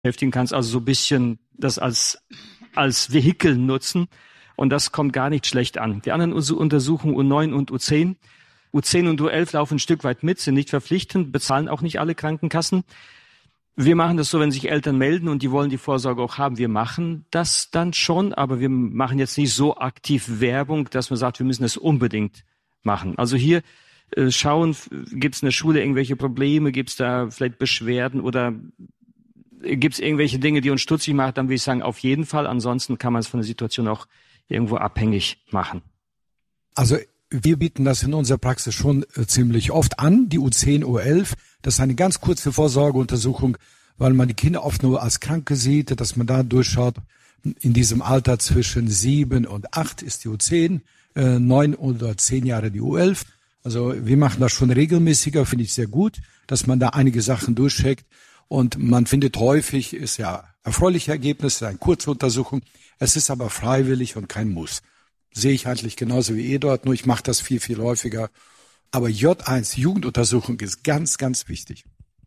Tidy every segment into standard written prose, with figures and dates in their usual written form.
beschäftigen kannst, also so ein bisschen das als Vehikel nutzen. Und das kommt gar nicht schlecht an. Die anderen Untersuchungen U9 und U10. U10 und U11 laufen ein Stück weit mit, sind nicht verpflichtend, bezahlen auch nicht alle Krankenkassen. Wir machen das so, wenn sich Eltern melden und die wollen die Vorsorge auch haben. Wir machen das dann schon, aber wir machen jetzt nicht so aktiv Werbung, dass man sagt, wir müssen es unbedingt machen. Also hier schauen, gibt es in der Schule irgendwelche Probleme, gibt es da vielleicht Beschwerden oder gibt es irgendwelche Dinge, die uns stutzig machen, dann würde ich sagen, auf jeden Fall. Ansonsten kann man es von der Situation auch irgendwo abhängig machen. Also wir bieten das in unserer Praxis schon ziemlich oft an, die U10, U11. Das ist eine ganz kurze Vorsorgeuntersuchung, weil man die Kinder oft nur als Kranke sieht, dass man da durchschaut. In diesem Alter zwischen 7 und 8 ist die U10, 9 oder 10 Jahre die U11. Also wir machen das schon regelmäßiger, finde ich sehr gut, dass man da einige Sachen durchcheckt. Und man findet häufig, ist ja erfreuliche Ergebnisse, eine kurze Untersuchung. Es ist aber freiwillig und kein Muss. Sehe ich eigentlich genauso wie ihr dort, nur ich mache das viel, viel häufiger. Aber J1, Jugenduntersuchung, ist ganz, ganz wichtig.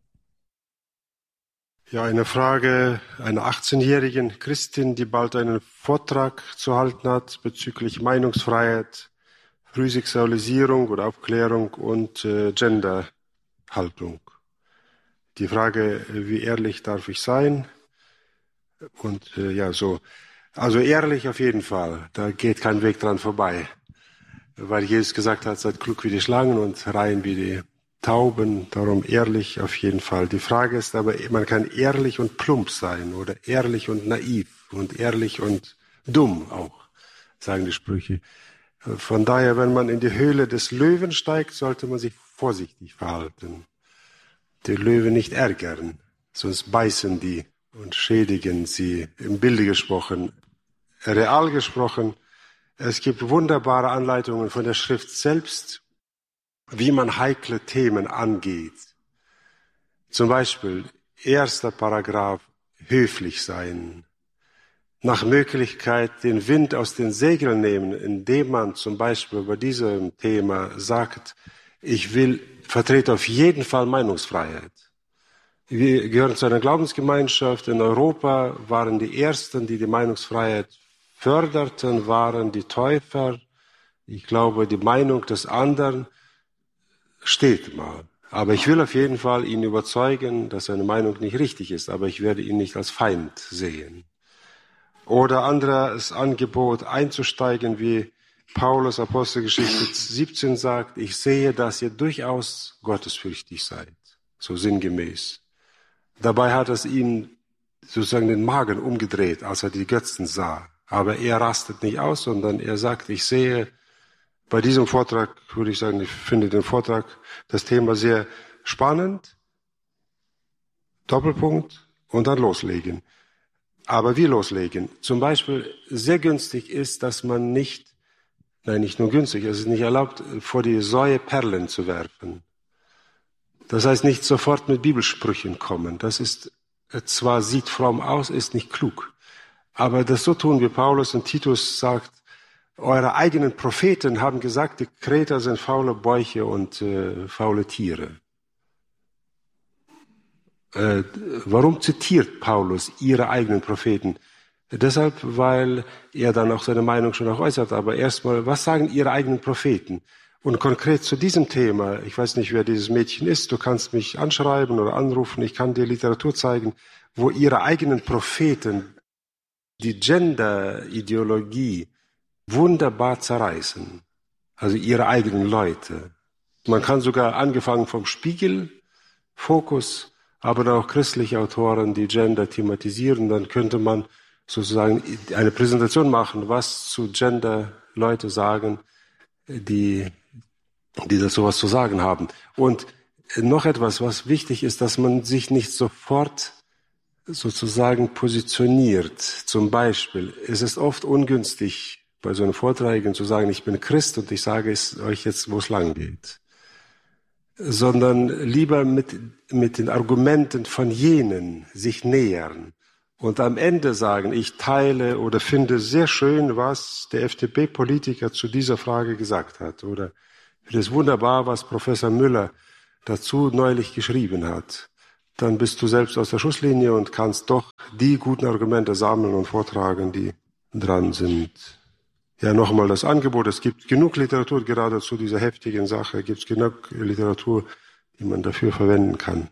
Ja, eine Frage einer 18-jährigen Christin, die bald einen Vortrag zu halten hat bezüglich Meinungsfreiheit, Frühsexualisierung oder Aufklärung und Genderhaltung. Die Frage, wie ehrlich darf ich sein? Und also ehrlich auf jeden Fall, da geht kein Weg dran vorbei. Weil Jesus gesagt hat, seid klug wie die Schlangen und rein wie die Tauben, darum ehrlich auf jeden Fall. Die Frage ist aber, man kann ehrlich und plump sein oder ehrlich und naiv und ehrlich und dumm auch, sagen die Sprüche. Von daher, wenn man in die Höhle des Löwen steigt, sollte man sich vorsichtig verhalten. Die Löwen nicht ärgern, sonst beißen die und schädigen sie, im Bilde gesprochen. Real gesprochen, es gibt wunderbare Anleitungen von der Schrift selbst, wie man heikle Themen angeht. Zum Beispiel, erster Paragraph, höflich sein. Nach Möglichkeit den Wind aus den Segeln nehmen, indem man zum Beispiel bei diesem Thema sagt, ich vertrete auf jeden Fall Meinungsfreiheit. Wir gehören zu einer Glaubensgemeinschaft. In Europa waren die Ersten, die Meinungsfreiheit förderten, waren die Täufer. Ich glaube, die Meinung des anderen steht mal. Aber ich will auf jeden Fall ihn überzeugen, dass seine Meinung nicht richtig ist. Aber ich werde ihn nicht als Feind sehen. Oder anderes Angebot einzusteigen, wie Paulus Apostelgeschichte 17 sagt, ich sehe, dass ihr durchaus gottesfürchtig seid. So sinngemäß. Dabei hat es ihm sozusagen den Magen umgedreht, als er die Götzen sah. Aber er rastet nicht aus, sondern er sagt, ich sehe bei diesem Vortrag, würde ich sagen, ich finde den Vortrag, das Thema sehr spannend, Doppelpunkt und dann loslegen. Aber wie loslegen? Zum Beispiel sehr günstig ist, dass man nicht nur günstig, es ist nicht erlaubt, vor die Säue Perlen zu werfen. Das heißt, nicht sofort mit Bibelsprüchen kommen. Das ist zwar sieht fromm aus, ist nicht klug. Aber das so tun, wie Paulus in Titus sagt, eure eigenen Propheten haben gesagt, die Kreter sind faule Bäuche und faule Tiere. Warum zitiert Paulus ihre eigenen Propheten? Deshalb, weil er dann auch seine Meinung schon auch äußert. Aber erstmal, was sagen ihre eigenen Propheten? Und konkret zu diesem Thema, ich weiß nicht, wer dieses Mädchen ist, du kannst mich anschreiben oder anrufen, ich kann dir Literatur zeigen, wo ihre eigenen Propheten die Gender-Ideologie wunderbar zerreißen. Also ihre eigenen Leute. Man kann sogar angefangen vom Spiegel, Fokus, aber auch christliche Autoren, die Gender thematisieren, dann könnte man sozusagen eine Präsentation machen, was zu Gender Leute sagen, die das sowas zu sagen haben. Und noch etwas, was wichtig ist, dass man sich nicht sofort sozusagen positioniert. Zum Beispiel, es ist oft ungünstig, bei so einem Vortrag zu sagen, ich bin Christ und ich sage es euch jetzt, wo es lang geht. Sondern lieber mit den Argumenten von jenen sich nähern und am Ende sagen, ich teile oder finde sehr schön, was der FDP-Politiker zu dieser Frage gesagt hat. Oder finde es wunderbar, was Professor Müller dazu neulich geschrieben hat. dann bist du selbst aus der Schusslinie und kannst doch die guten Argumente sammeln und vortragen, die dran sind. Ja, nochmal das Angebot. Es gibt genug Literatur, gerade zu dieser heftigen Sache, gibt es genug Literatur, die man dafür verwenden kann.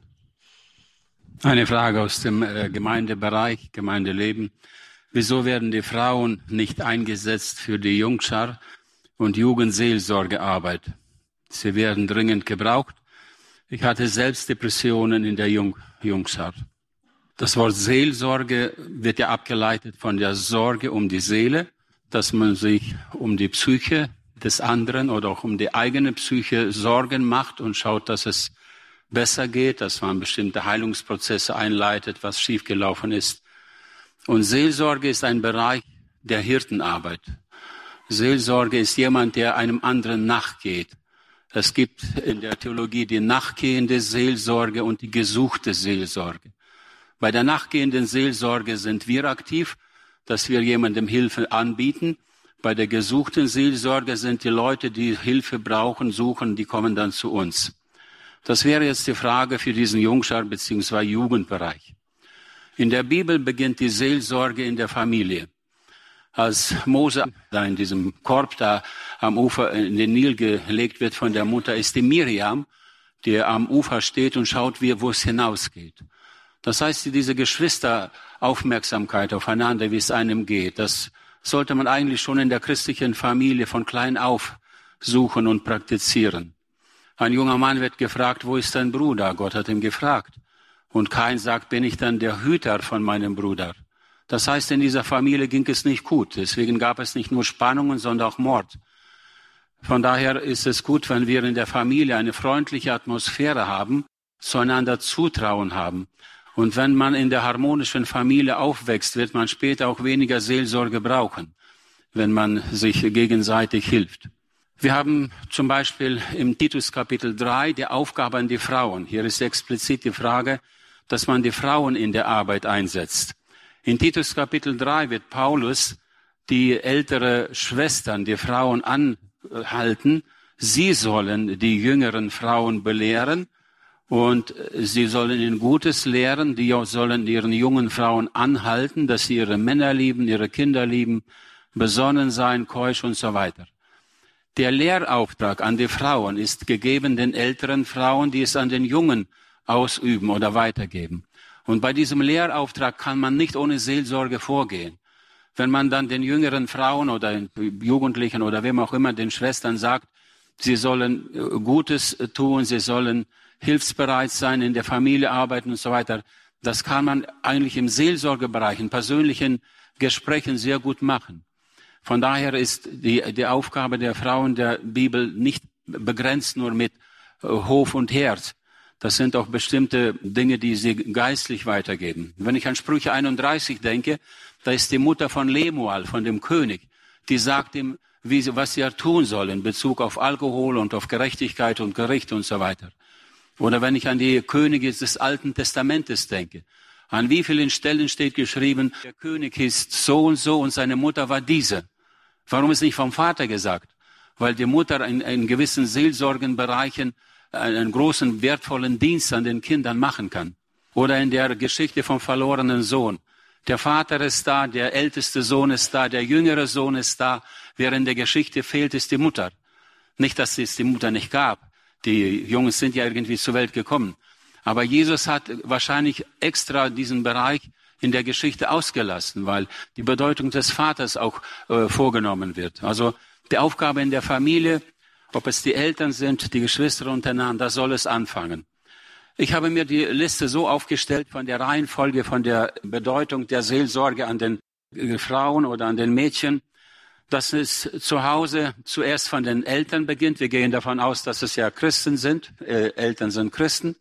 Eine Frage aus dem Gemeindebereich, Gemeindeleben. Wieso werden die Frauen nicht eingesetzt für die Jungschar und Jugendseelsorgearbeit? Sie werden dringend gebraucht. Ich hatte selbst Depressionen in der Jungschar. Das Wort Seelsorge wird ja abgeleitet von der Sorge um die Seele, dass man sich um die Psyche des anderen oder auch um die eigene Psyche Sorgen macht und schaut, dass es besser geht, dass man bestimmte Heilungsprozesse einleitet, was schiefgelaufen ist. Und Seelsorge ist ein Bereich der Hirtenarbeit. Seelsorge ist jemand, der einem anderen nachgeht. Es gibt in der Theologie die nachgehende Seelsorge und die gesuchte Seelsorge. Bei der nachgehenden Seelsorge sind wir aktiv, dass wir jemandem Hilfe anbieten. Bei der gesuchten Seelsorge sind die Leute, die Hilfe brauchen, suchen, die kommen dann zu uns. Das wäre jetzt die Frage für diesen Jungschar bzw. Jugendbereich. In der Bibel beginnt die Seelsorge in der Familie. Als Mose da in diesem Korb da am Ufer in den Nil gelegt wird von der Mutter, ist die Miriam, die am Ufer steht und schaut, wo es hinausgeht. Das heißt, diese Geschwisteraufmerksamkeit aufeinander, wie es einem geht, das sollte man eigentlich schon in der christlichen Familie von klein auf suchen und praktizieren. Ein junger Mann wird gefragt, wo ist dein Bruder? Gott hat ihn gefragt. Und Kain sagt, bin ich dann der Hüter von meinem Bruder? Das heißt, in dieser Familie ging es nicht gut. Deswegen gab es nicht nur Spannungen, sondern auch Mord. Von daher ist es gut, wenn wir in der Familie eine freundliche Atmosphäre haben, zueinander Zutrauen haben. Und wenn man in der harmonischen Familie aufwächst, wird man später auch weniger Seelsorge brauchen, wenn man sich gegenseitig hilft. Wir haben zum Beispiel im Titus Kapitel 3 die Aufgabe an die Frauen. Hier ist explizit die Frage, dass man die Frauen in der Arbeit einsetzt. In Titus Kapitel 3 wird Paulus die ältere Schwestern, die Frauen anhalten. Sie sollen die jüngeren Frauen belehren und sie sollen ihnen Gutes lehren. Die sollen ihren jungen Frauen anhalten, dass sie ihre Männer lieben, ihre Kinder lieben, besonnen sein, keusch und so weiter. Der Lehrauftrag an die Frauen ist gegeben den älteren Frauen, die es an den Jungen ausüben oder weitergeben. Und bei diesem Lehrauftrag kann man nicht ohne Seelsorge vorgehen. Wenn man dann den jüngeren Frauen oder Jugendlichen oder wem auch immer, den Schwestern sagt, sie sollen Gutes tun, sie sollen hilfsbereit sein, in der Familie arbeiten und so weiter, das kann man eigentlich im Seelsorgebereich, in persönlichen Gesprächen sehr gut machen. Von daher ist die Aufgabe der Frauen der Bibel nicht begrenzt nur mit Hof und Herd. Das sind auch bestimmte Dinge, die sie geistlich weitergeben. Wenn ich an Sprüche 31 denke, da ist die Mutter von Lemuel, von dem König, die sagt ihm, was sie tun soll in Bezug auf Alkohol und auf Gerechtigkeit und Gericht und so weiter. Oder wenn ich an die Könige des Alten Testamentes denke, an wie vielen Stellen steht geschrieben, der König ist so und seine Mutter war diese. Warum ist nicht vom Vater gesagt? Weil die Mutter in gewissen Seelsorgenbereichen einen großen, wertvollen Dienst an den Kindern machen kann. Oder in der Geschichte vom verlorenen Sohn. Der Vater ist da, der älteste Sohn ist da, der jüngere Sohn ist da. Wer in der Geschichte fehlt, ist die Mutter. Nicht, dass es die Mutter nicht gab. Die Jungs sind ja irgendwie zur Welt gekommen. Aber Jesus hat wahrscheinlich extra diesen Bereich in der Geschichte ausgelassen, weil die Bedeutung des Vaters auch vorgenommen wird. Also die Aufgabe in der Familie, ob es die Eltern sind, die Geschwister untereinander, da soll es anfangen. Ich habe mir die Liste so aufgestellt von der Reihenfolge, von der Bedeutung der Seelsorge an den Frauen oder an den Mädchen, dass es zu Hause zuerst von den Eltern beginnt. Wir gehen davon aus, dass es ja Christen sind. Eltern sind Christen.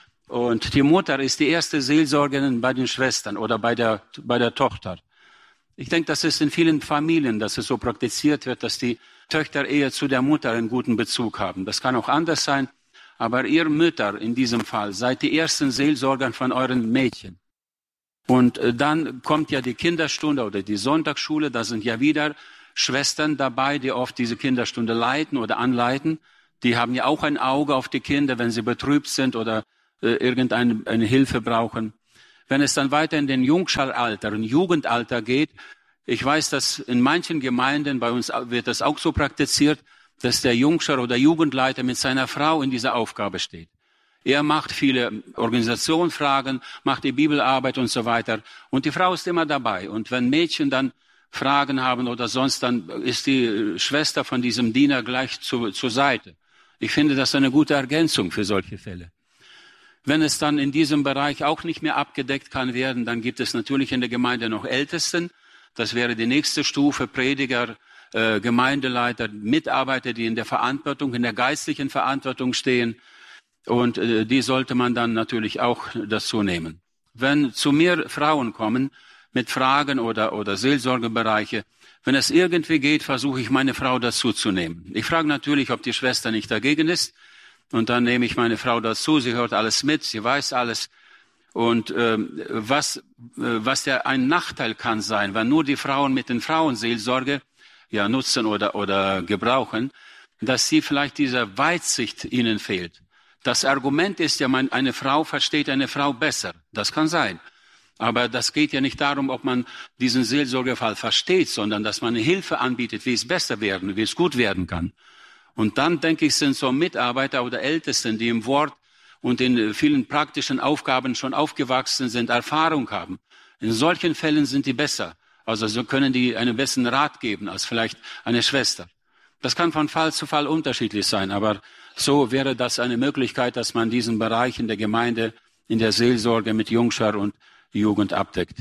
Und die Mutter ist die erste Seelsorgerin bei den Schwestern oder bei der Tochter. Ich denke, das ist in vielen Familien, dass es so praktiziert wird, dass die Töchter eher zu der Mutter einen guten Bezug haben. Das kann auch anders sein. Aber ihr Mütter in diesem Fall seid die ersten Seelsorger von euren Mädchen. Und dann kommt ja die Kinderstunde oder die Sonntagsschule. Da sind ja wieder Schwestern dabei, die oft diese Kinderstunde leiten oder anleiten. Die haben ja auch ein Auge auf die Kinder, wenn sie betrübt sind oder irgendeine Hilfe brauchen. Wenn es dann weiter in den Jungscharalter und Jugendalter geht, ich weiß, dass in manchen Gemeinden, bei uns wird das auch so praktiziert, dass der Jungschar oder Jugendleiter mit seiner Frau in dieser Aufgabe steht. Er macht viele Organisationsfragen, macht die Bibelarbeit und so weiter. Und die Frau ist immer dabei. Und wenn Mädchen dann Fragen haben oder sonst, dann ist die Schwester von diesem Diener gleich zur Seite. Ich finde das eine gute Ergänzung für solche Fälle. Wenn es dann in diesem Bereich auch nicht mehr abgedeckt kann werden, dann gibt es natürlich in der Gemeinde noch Ältesten. Das wäre die nächste Stufe, Prediger, Gemeindeleiter, Mitarbeiter, die in der Verantwortung, in der geistlichen Verantwortung stehen. Und die sollte man dann natürlich auch dazu nehmen. Wenn zu mir Frauen kommen mit Fragen oder Seelsorgebereiche, wenn es irgendwie geht, versuche ich meine Frau dazu zu nehmen. Ich frage natürlich, ob die Schwester nicht dagegen ist. Und dann nehme ich meine Frau dazu. Sie hört alles mit, sie weiß alles. Und was ein Nachteil kann sein, wenn nur die Frauen mit den Frauenseelsorge nutzen oder gebrauchen, dass sie vielleicht diese Weitsicht ihnen fehlt. Das Argument ist ja, eine Frau versteht eine Frau besser. Das kann sein. Aber das geht ja nicht darum, ob man diesen Seelsorgefall versteht, sondern dass man eine Hilfe anbietet, wie es besser werden, wie es gut werden kann. Und dann, denke ich, sind so Mitarbeiter oder Ältesten, die im Wort und in vielen praktischen Aufgaben schon aufgewachsen sind, Erfahrung haben. In solchen Fällen sind die besser. Also so können die einen besseren Rat geben als vielleicht eine Schwester. Das kann von Fall zu Fall unterschiedlich sein, aber so wäre das eine Möglichkeit, dass man diesen Bereich in der Gemeinde, in der Seelsorge mit Jungschar und Jugend abdeckt.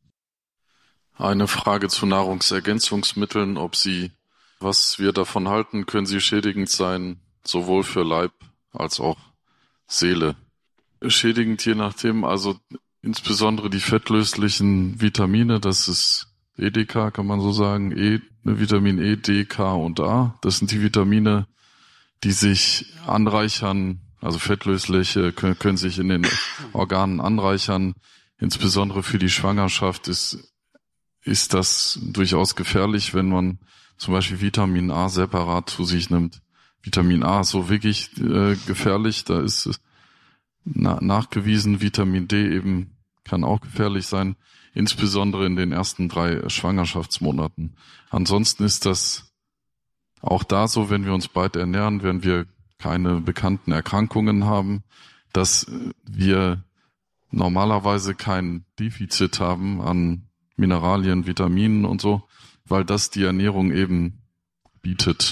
Eine Frage zu Nahrungsergänzungsmitteln, was wir davon halten, können sie schädigend sein, sowohl für Leib als auch Seele. Schädigend je nachdem, also insbesondere die fettlöslichen Vitamine, das ist EDK, kann man so sagen, Vitamin E, D, K und A. Das sind die Vitamine, die sich anreichern, also fettlösliche können sich in den Organen anreichern. Insbesondere für die Schwangerschaft ist das durchaus gefährlich, wenn man zum Beispiel Vitamin A separat zu sich nimmt. Vitamin A ist so wirklich gefährlich, da ist nachgewiesen, Vitamin D eben kann auch gefährlich sein, insbesondere in den ersten 3 Schwangerschaftsmonaten. Ansonsten ist das auch da so, wenn wir uns beide ernähren, werden wir keine bekannten Erkrankungen haben, dass wir normalerweise kein Defizit haben an Mineralien, Vitaminen und so, weil das die Ernährung eben bietet,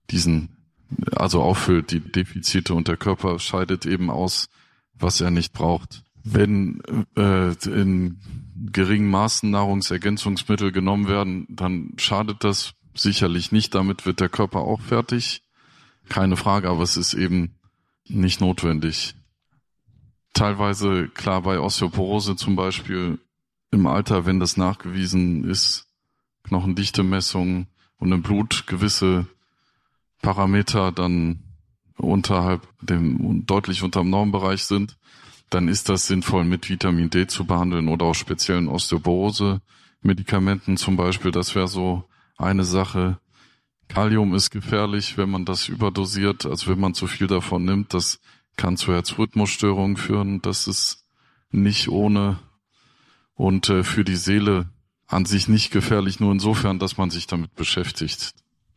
also auffüllt die Defizite und der Körper scheidet eben aus, was er nicht braucht. Wenn in geringen Maßen Nahrungsergänzungsmittel genommen werden, dann schadet das sicherlich nicht. Damit wird der Körper auch fertig. Keine Frage, aber es ist eben nicht notwendig. Teilweise, klar, bei Osteoporose zum Beispiel im Alter, wenn das nachgewiesen ist, Knochendichtemessung und im Blut gewisse Parameter dann deutlich unterm Normbereich sind, dann ist das sinnvoll, mit Vitamin D zu behandeln oder auch speziellen Osteoporose-Medikamenten zum Beispiel. Das wäre so eine Sache. Kalium ist gefährlich, wenn man das überdosiert, also wenn man zu viel davon nimmt. Das kann zu Herzrhythmusstörungen führen. Das ist nicht ohne und für die Seele an sich nicht gefährlich, nur insofern, dass man sich damit beschäftigt.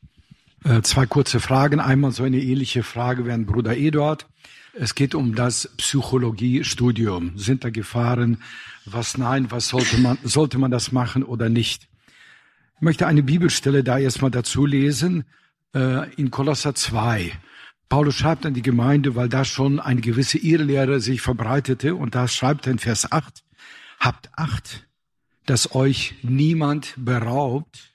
2 kurze Fragen. Einmal so eine ähnliche Frage wie an Bruder Eduard. Es geht um das Psychologiestudium. Sind da Gefahren? Was sollte man das machen oder nicht? Ich möchte eine Bibelstelle da erstmal dazu lesen, in Kolosser 2. Paulus schreibt an die Gemeinde, weil da schon eine gewisse Irrlehre sich verbreitete, und da schreibt er in Vers 8, habt Acht, dass euch niemand beraubt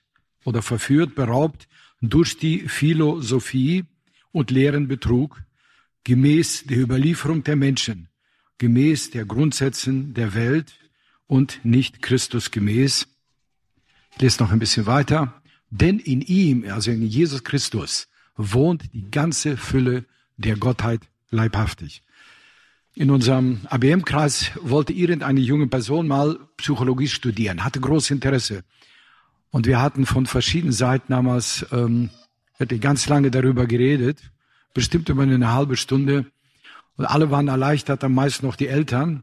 durch die Philosophie und leeren Betrug, gemäß der Überlieferung der Menschen, gemäß der Grundsätzen der Welt und nicht Christus gemäß. Ich lese noch ein bisschen weiter. Denn in ihm, also in Jesus Christus, wohnt die ganze Fülle der Gottheit leibhaftig. In unserem ABM-Kreis wollte irgendeine junge Person mal Psychologie studieren, hatte großes Interesse. Und wir hatten von verschiedenen Seiten damals, hätte ganz lange darüber geredet, bestimmt über eine halbe Stunde. Und alle waren erleichtert, am meisten noch die Eltern,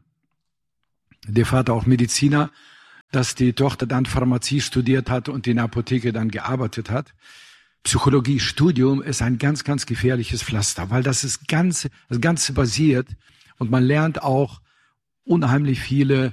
der Vater auch Mediziner, dass die Tochter dann Pharmazie studiert hat und in der Apotheke dann gearbeitet hat. Psychologiestudium ist ein ganz, ganz gefährliches Pflaster, weil das Ganze basiert und man lernt auch unheimlich viele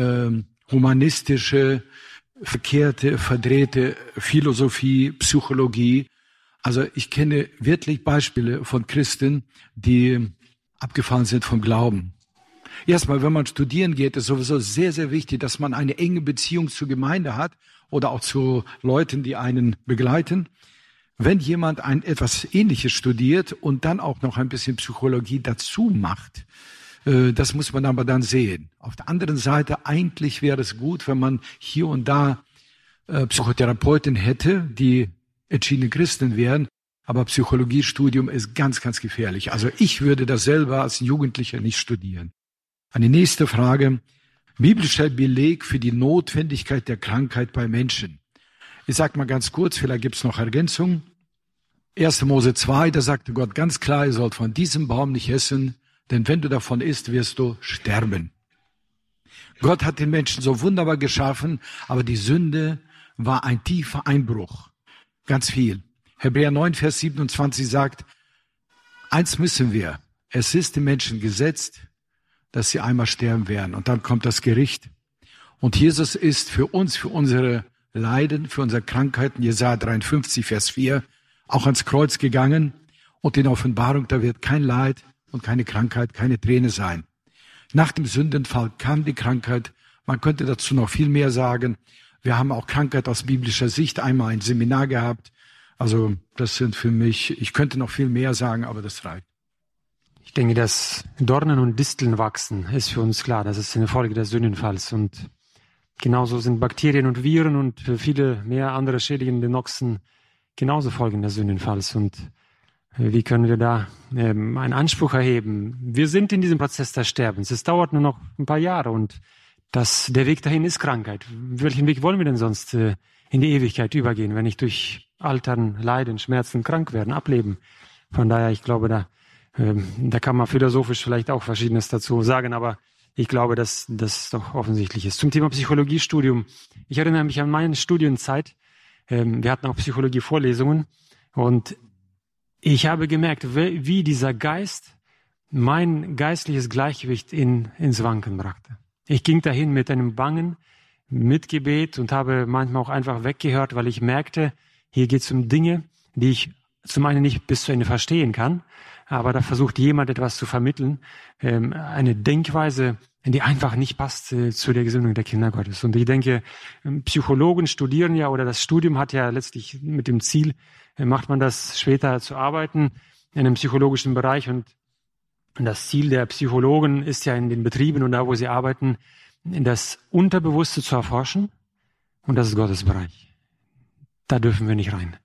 humanistische, verkehrte, verdrehte Philosophie, Psychologie. Also ich kenne wirklich Beispiele von Christen, die abgefallen sind vom Glauben. Erstmal, wenn man studieren geht, ist sowieso sehr, sehr wichtig, dass man eine enge Beziehung zur Gemeinde hat oder auch zu Leuten, die einen begleiten. Wenn jemand etwas Ähnliches studiert und dann auch noch ein bisschen Psychologie dazu macht, das muss man aber dann sehen. Auf der anderen Seite, eigentlich wäre es gut, wenn man hier und da Psychotherapeuten hätte, die entschiedene Christen wären. Aber Psychologiestudium ist ganz, ganz gefährlich. Also ich würde das selber als Jugendlicher nicht studieren. Eine nächste Frage. Biblischer Beleg für die Notwendigkeit der Krankheit bei Menschen. Ich sage mal ganz kurz, vielleicht gibt es noch Ergänzungen. 1. Mose 2, da sagte Gott ganz klar, ihr sollt von diesem Baum nicht essen, denn wenn du davon isst, wirst du sterben. Gott hat den Menschen so wunderbar geschaffen, aber die Sünde war ein tiefer Einbruch. Ganz viel. Hebräer 9, Vers 27 sagt, eins müssen wir, es ist den Menschen gesetzt, dass sie einmal sterben werden. Und dann kommt das Gericht. Und Jesus ist für uns, für unsere Leiden, für unsere Krankheiten, Jesaja 53, Vers 4, auch ans Kreuz gegangen. Und in der Offenbarung, da wird kein Leid und keine Krankheit, keine Träne sein. Nach dem Sündenfall kam die Krankheit. Man könnte dazu noch viel mehr sagen. Wir haben auch Krankheit aus biblischer Sicht einmal ein Seminar gehabt. Also das sind für mich, ich könnte noch viel mehr sagen, aber das reicht. Ich denke, dass Dornen und Disteln wachsen, ist für uns klar. Das ist eine Folge des Sündenfalls. Und genauso sind Bakterien und Viren und viele mehr andere schädigende Noxen genauso Folgen des Sündenfalls. Und wie können wir da einen Anspruch erheben? Wir sind in diesem Prozess des Sterbens. Es dauert nur noch ein paar Jahre und der Weg dahin ist Krankheit. Welchen Weg wollen wir denn sonst in die Ewigkeit übergehen, wenn nicht durch Altern, Leiden, Schmerzen, krank werden, ableben? Von daher, ich glaube, da kann man philosophisch vielleicht auch Verschiedenes dazu sagen, aber ich glaube, dass das doch offensichtlich ist. Zum Thema Psychologiestudium. Ich erinnere mich an meine Studienzeit. Wir hatten auch Psychologie-Vorlesungen und ich habe gemerkt, wie dieser Geist mein geistliches Gleichgewicht ins Wanken brachte. Ich ging dahin mit einem Bangen, mit Gebet und habe manchmal auch einfach weggehört, weil ich merkte, hier geht es um Dinge, die ich zum einen nicht bis zu Ende verstehen kann, aber da versucht jemand etwas zu vermitteln, eine Denkweise, die einfach nicht passt zu der Gesinnung der Kinder Gottes. Und ich denke, Psychologen studieren ja, oder das Studium hat ja letztlich mit dem Ziel, macht man das später zu arbeiten in einem psychologischen Bereich. Und das Ziel der Psychologen ist ja in den Betrieben und da, wo sie arbeiten, das Unterbewusste zu erforschen. Und das ist Gottes Bereich. Da dürfen wir nicht rein.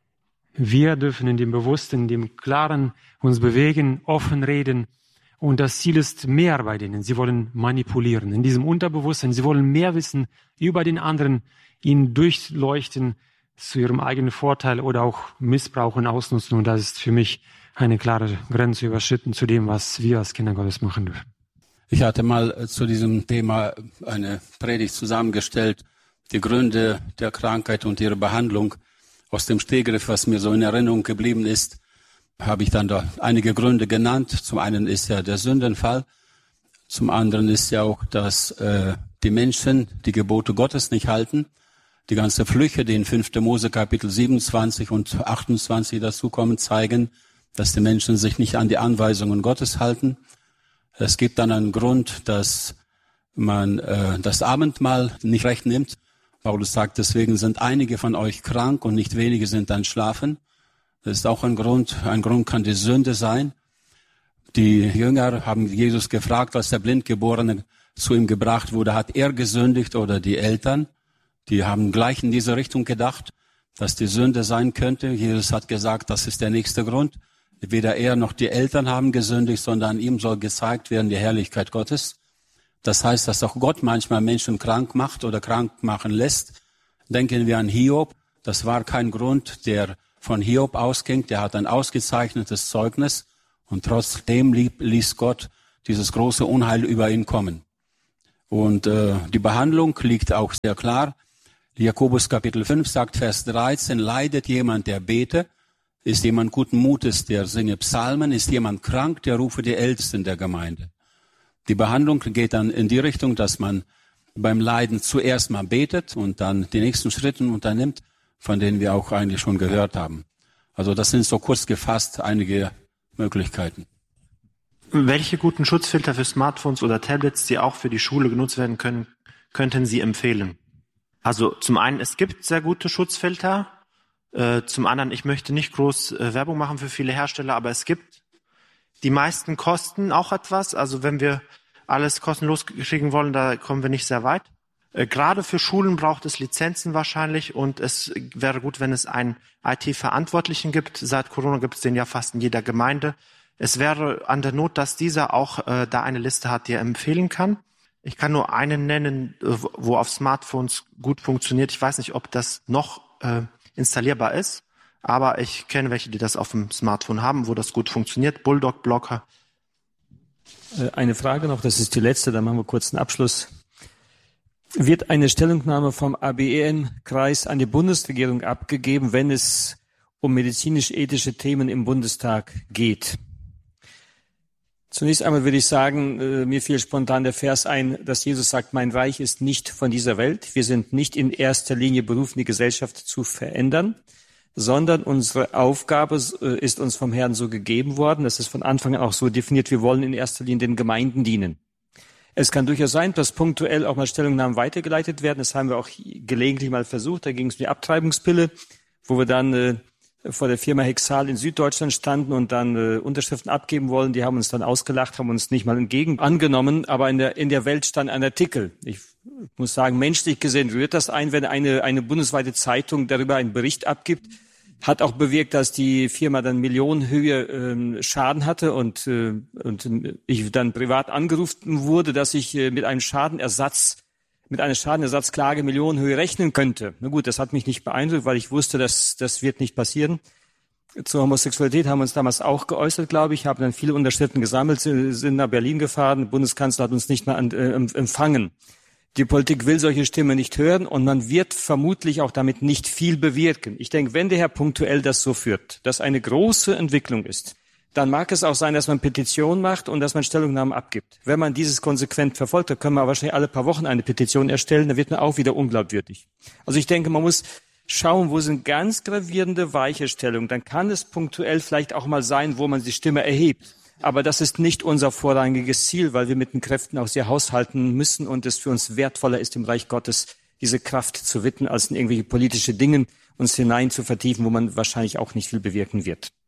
Wir dürfen in dem Bewussten, in dem Klaren uns bewegen, offen reden. Und das Ziel ist mehr bei denen. Sie wollen manipulieren. In diesem Unterbewusstsein, sie wollen mehr wissen über den anderen, ihn durchleuchten zu ihrem eigenen Vorteil oder auch missbrauchen, ausnutzen. Und das ist für mich eine klare Grenze überschritten zu dem, was wir als Kinder Gottes machen dürfen. Ich hatte mal zu diesem Thema eine Predigt zusammengestellt, die Gründe der Krankheit und ihre Behandlung. Aus dem Stegreif, was mir so in Erinnerung geblieben ist, habe ich dann da einige Gründe genannt. Zum einen ist ja der Sündenfall, zum anderen ist ja auch, dass die Menschen die Gebote Gottes nicht halten. Die ganze Flüche, die in 5. Mose Kapitel 27 und 28 dazukommen, zeigen, dass die Menschen sich nicht an die Anweisungen Gottes halten. Es gibt dann einen Grund, dass man das Abendmahl nicht recht nimmt. Paulus sagt, deswegen sind einige von euch krank und nicht wenige sind dann schlafen. Das ist auch ein Grund. Ein Grund kann die Sünde sein. Die Jünger haben Jesus gefragt, als der Blindgeborene zu ihm gebracht wurde, hat er gesündigt oder die Eltern? Die haben gleich in diese Richtung gedacht, dass die Sünde sein könnte. Jesus hat gesagt, das ist der nächste Grund. Weder er noch die Eltern haben gesündigt, sondern ihm soll gezeigt werden die Herrlichkeit Gottes. Das heißt, dass auch Gott manchmal Menschen krank macht oder krank machen lässt. Denken wir an Hiob. Das war kein Grund, der von Hiob ausging. Der hat ein ausgezeichnetes Zeugnis. Und trotzdem ließ Gott dieses große Unheil über ihn kommen. Und die Behandlung liegt auch sehr klar. Jakobus Kapitel 5 sagt, Vers 13, leidet jemand, der bete, ist jemand guten Mutes, der singe Psalmen, ist jemand krank, der rufe die Ältesten der Gemeinde. Die Behandlung geht dann in die Richtung, dass man beim Leiden zuerst mal betet und dann die nächsten Schritte unternimmt, von denen wir auch eigentlich schon gehört haben. Also das sind so kurz gefasst einige Möglichkeiten. Welche guten Schutzfilter für Smartphones oder Tablets, die auch für die Schule genutzt werden können, könnten Sie empfehlen? Also zum einen, es gibt sehr gute Schutzfilter. Zum anderen, ich möchte nicht groß Werbung machen für viele Hersteller, aber es gibt. Die meisten kosten auch etwas. Also wenn wir alles kostenlos kriegen wollen, da kommen wir nicht sehr weit. Gerade für Schulen braucht es Lizenzen wahrscheinlich und es wäre gut, wenn es einen IT-Verantwortlichen gibt. Seit Corona gibt es den ja fast in jeder Gemeinde. Es wäre an der Not, dass dieser auch da eine Liste hat, die er empfehlen kann. Ich kann nur einen nennen, wo auf Smartphones gut funktioniert. Ich weiß nicht, ob das noch installierbar ist, aber ich kenne welche, die das auf dem Smartphone haben, wo das gut funktioniert. Bulldog Blocker. Eine Frage noch, das ist die letzte, dann machen wir kurz einen Abschluss. Wird eine Stellungnahme vom ABEN-Kreis an die Bundesregierung abgegeben, wenn es um medizinisch-ethische Themen im Bundestag geht? Zunächst einmal würde ich sagen, mir fiel spontan der Vers ein, dass Jesus sagt, mein Reich ist nicht von dieser Welt. Wir sind nicht in erster Linie berufen, die Gesellschaft zu verändern, sondern unsere Aufgabe ist uns vom Herrn so gegeben worden. Das ist von Anfang an auch so definiert. Wir wollen in erster Linie den Gemeinden dienen. Es kann durchaus sein, dass punktuell auch mal Stellungnahmen weitergeleitet werden. Das haben wir auch gelegentlich mal versucht. Da ging es um die Abtreibungspille, wo wir dann vor der Firma Hexal in Süddeutschland standen und dann Unterschriften abgeben wollen. Die haben uns dann ausgelacht, haben uns nicht mal angenommen. Aber in der Welt stand ein Artikel. Ich muss sagen, menschlich gesehen rührt das ein, wenn eine bundesweite Zeitung darüber einen Bericht abgibt. Hat auch bewirkt, dass die Firma dann Millionenhöhe Schaden hatte und ich dann privat angerufen wurde, dass ich mit einer Schadenersatzklage Millionenhöhe rechnen könnte. Na gut, das hat mich nicht beeindruckt, weil ich wusste, dass das wird nicht passieren. Zur Homosexualität haben wir uns damals auch geäußert, glaube ich, haben dann viele Unterschriften gesammelt, sind nach Berlin gefahren, der Bundeskanzler hat uns nicht mehr empfangen. Die Politik will solche Stimmen nicht hören und man wird vermutlich auch damit nicht viel bewirken. Ich denke, wenn der Herr punktuell das so führt, dass eine große Entwicklung ist, dann mag es auch sein, dass man Petitionen macht und dass man Stellungnahmen abgibt. Wenn man dieses konsequent verfolgt, dann können wir wahrscheinlich alle paar Wochen eine Petition erstellen, dann wird man auch wieder unglaubwürdig. Also ich denke, man muss schauen, wo sind ganz gravierende Weichenstellungen. Dann kann es punktuell vielleicht auch mal sein, wo man die Stimme erhebt. Aber das ist nicht unser vorrangiges Ziel, weil wir mit den Kräften auch sehr haushalten müssen und es für uns wertvoller ist, im Reich Gottes diese Kraft zu widmen, als in irgendwelche politische Dinge uns hinein zu vertiefen, wo man wahrscheinlich auch nicht viel bewirken wird.